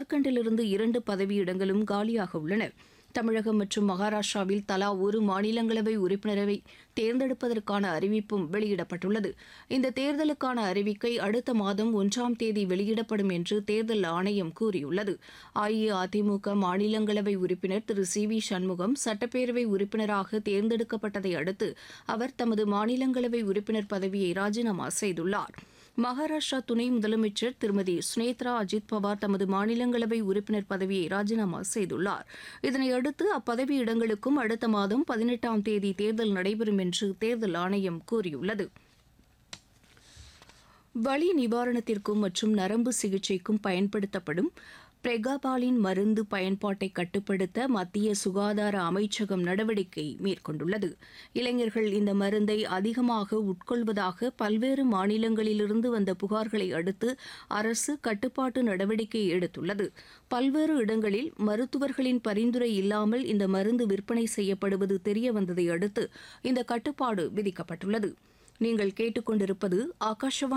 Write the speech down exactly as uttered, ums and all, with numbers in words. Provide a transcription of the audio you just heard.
ஜார்க்கண்டிலிருந்து இரண்டு பதவியிடங்களும் காலியாக உள்ளன. தமிழகம் மற்றும் மகாராஷ்டிராவில் தலா ஒரு மாநிலங்களவை உறுப்பினரை தேர்ந்தெடுப்பதற்கான அறிவிப்பும் வெளியிடப்பட்டுள்ளது. இந்த தேர்தலுக்கான அறிவிக்கை அடுத்த மாதம் ஒன்றாம் தேதி வெளியிடப்படும் என்று தேர்தல் ஆணையம் கூறியுள்ளது. அஇஅதிமுக மாநிலங்களவை உறுப்பினர் திரு சி வி சண்முகம் சட்டப்பேரவை உறுப்பினராக தேர்ந்தெடுக்கப்பட்டதை அடுத்து அவர் தமது மாநிலங்களவை உறுப்பினர் பதவியை ராஜினாமா செய்துள்ளார். மகாராஷ்டிரா துணை முதலமைச்சர் திருமதி சுனேத்ரா அஜித் பவார் தமது மாநிலங்களவை உறுப்பினர் பதவியை ராஜினாமா செய்துள்ளார். இதனையடுத்து அப்பதவி இடங்களுக்கும் அடுத்த மாதம் பதினெட்டாம் தேதி தேர்தல் நடைபெறும் என்று தேர்தல் ஆணையம் கூறியுள்ளது. வலி நிவாரணத்திற்கும் மற்றும் நரம்பு சிகிச்சைக்கும் பயன்படுத்தப்படும் பிரெகாபாலின் மருந்து பயன்பாட்டை கட்டுப்படுத்த மத்திய சுகாதார அமைச்சகம் நடவடிக்கை மேற்கொண்டுள்ளது. இளைஞர்கள் இந்த மருந்தை அதிகமாக உட்கொள்வதாக பல்வேறு மாநிலங்களிலிருந்து வந்த புகார்களை அடுத்து அரசு கட்டுப்பாட்டு நடவடிக்கை எடுத்துள்ளது. பல்வேறு இடங்களில் மருத்துவர்களின் பரிந்துரை இல்லாமல் இந்த மருந்து விற்பனை செய்யப்படுவது தெரியவந்ததை அடுத்து இந்த கட்டுப்பாடு விதிக்கப்பட்டுள்ளது. நீங்கள் கேட்டுக்கொண்டிருப்பது ஆகாஷவாணி